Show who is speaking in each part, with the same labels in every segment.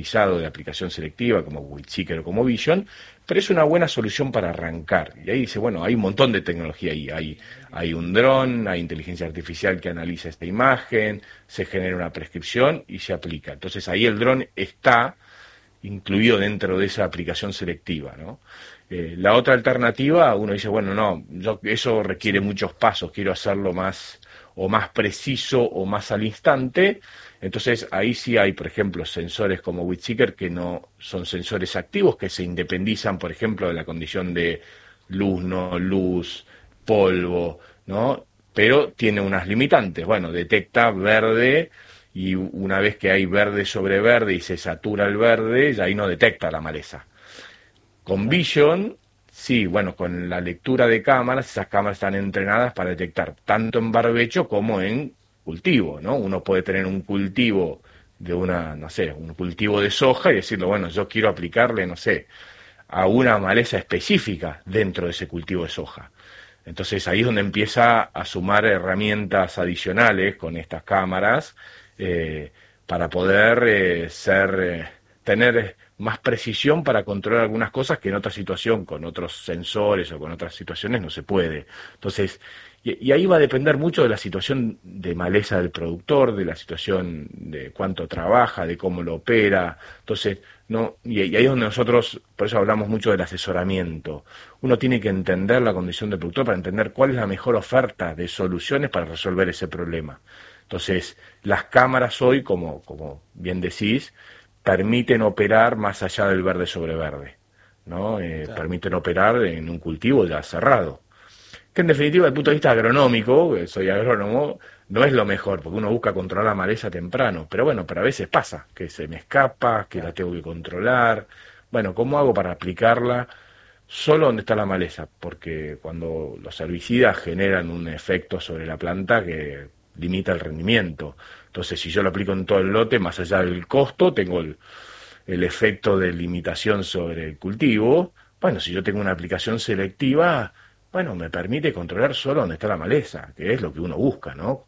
Speaker 1: especializado de aplicación selectiva, como Weedseeker o como Vision, pero es una buena solución para arrancar. Y ahí dice, bueno, hay un montón de tecnología ahí. Hay un dron, hay inteligencia artificial que analiza esta imagen, se genera una prescripción y se aplica. Entonces ahí el dron está incluido dentro de esa aplicación selectiva, ¿no? La otra alternativa, uno dice, bueno, no, eso requiere muchos pasos, quiero hacerlo más preciso o más al instante. Entonces ahí sí hay, por ejemplo, sensores como Weedseeker que no son sensores activos, que se independizan, por ejemplo, de la condición de luz, no luz, polvo, ¿no? Pero tiene unas limitantes. Bueno, detecta verde y una vez que hay verde sobre verde y se satura el verde, ya ahí no detecta la maleza. Con Vision, sí, bueno, con la lectura de cámaras, esas cámaras están entrenadas para detectar tanto en barbecho como en cultivo, ¿no? Uno puede tener un cultivo de un cultivo de soja y decirle, bueno, yo quiero aplicarle, no sé, a una maleza específica dentro de ese cultivo de soja. Entonces ahí es donde empieza a sumar herramientas adicionales con estas cámaras para poder tener más precisión para controlar algunas cosas que en otra situación, con otros sensores o con otras situaciones, no se puede. Entonces, y ahí va a depender mucho de la situación de maleza del productor, de la situación de cuánto trabaja, de cómo lo opera. Entonces, no, y ahí es donde nosotros, por eso hablamos mucho del asesoramiento. Uno tiene que entender la condición del productor para entender cuál es la mejor oferta de soluciones para resolver ese problema. Entonces, las cámaras hoy, como bien decís, permiten operar más allá del verde sobre verde, ¿no? Claro. Permiten operar en un cultivo ya cerrado. Que en definitiva, desde el punto de vista agronómico, soy agrónomo, no es lo mejor, porque uno busca controlar la maleza temprano. Pero bueno, pero a veces pasa, que se me escapa, que la tengo que controlar. Bueno, ¿cómo hago para aplicarla solo donde está la maleza? Porque cuando los herbicidas generan un efecto sobre la planta que limita el rendimiento. Entonces, si yo lo aplico en todo el lote, más allá del costo, tengo el efecto de limitación sobre el cultivo. Bueno, si yo tengo una aplicación selectiva, bueno, me permite controlar solo donde está la maleza, que es lo que uno busca, ¿no?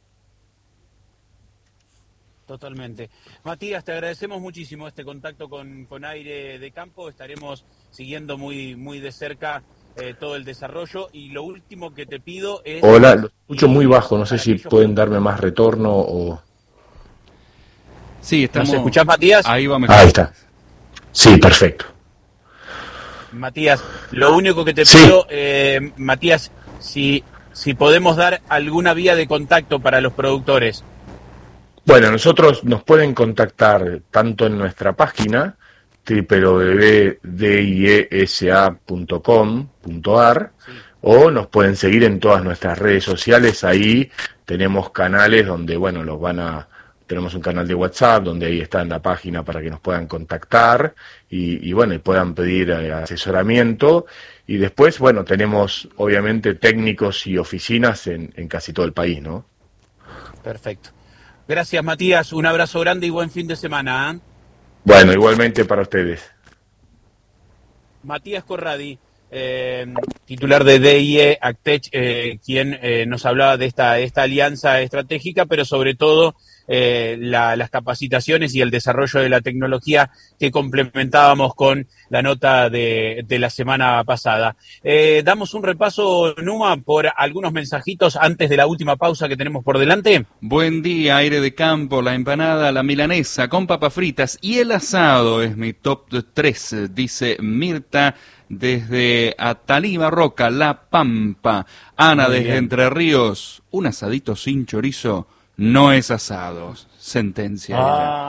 Speaker 2: Totalmente. Matías, te agradecemos muchísimo este contacto con Aire de Campo. Estaremos siguiendo muy de cerca todo el desarrollo. Y lo último que te pido es...
Speaker 1: Hola, lo escucho muy bajo, no sé si pueden darme más retorno o...
Speaker 3: Sí, estamos...
Speaker 2: ¿Nos escuchás, Matías?
Speaker 3: Ahí va mejor.
Speaker 1: Ahí está. Sí, perfecto.
Speaker 2: Matías, lo único que te pido, Matías, si podemos dar alguna vía de contacto para los productores.
Speaker 1: Bueno, nosotros nos pueden contactar tanto en nuestra página www.diesa.com.ar o nos pueden seguir en todas nuestras redes sociales. Ahí tenemos canales donde, bueno, tenemos un canal de WhatsApp donde ahí está en la página para que nos puedan contactar y bueno, y puedan pedir asesoramiento. Y después, bueno, tenemos obviamente técnicos y oficinas en casi todo el país, ¿no?
Speaker 2: Perfecto. Gracias, Matías. Un abrazo grande y buen fin de semana, ¿eh?
Speaker 1: Bueno, igualmente para ustedes.
Speaker 2: Matías Corradi, titular de DIE Actech, quien nos hablaba de esta alianza estratégica, pero sobre todo las capacitaciones y el desarrollo de la tecnología que complementábamos con la nota de la semana pasada. Damos un repaso, Numa, por algunos mensajitos antes de la última pausa que tenemos por delante.
Speaker 3: Buen día, Aire de Campo, la empanada, la milanesa con papas fritas y el asado es mi top 3, dice Mirta desde Atalima Roca, La Pampa. Ana desde Entre Ríos, un asadito sin chorizo no es asado, sentencia.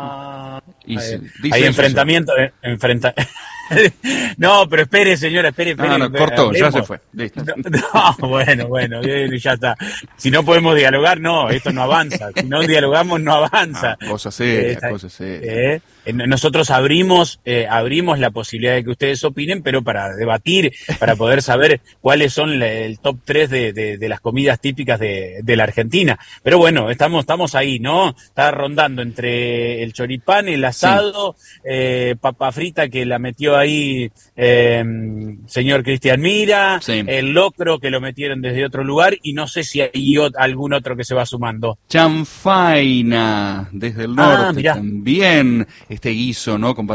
Speaker 2: Hay enfrentamiento, No, pero espere, señora, espere.
Speaker 3: No, cortó, ya se fue. Listo.
Speaker 2: No, bueno, ya está. Si no podemos dialogar, no, esto no avanza. Si no dialogamos, no avanza.
Speaker 3: Cosas serias.
Speaker 2: Nosotros abrimos la posibilidad de que ustedes opinen, pero para debatir, para poder saber cuáles son el top 3 de las comidas típicas de la Argentina. Pero bueno, estamos ahí, ¿no? Está rondando entre el choripán, el asado, papa frita que la metió ahí señor Cristian Mira, el locro que lo metieron desde otro lugar y no sé si hay algún otro que se va sumando.
Speaker 3: Chanfaina, desde el norte también, este guiso, ¿no? Con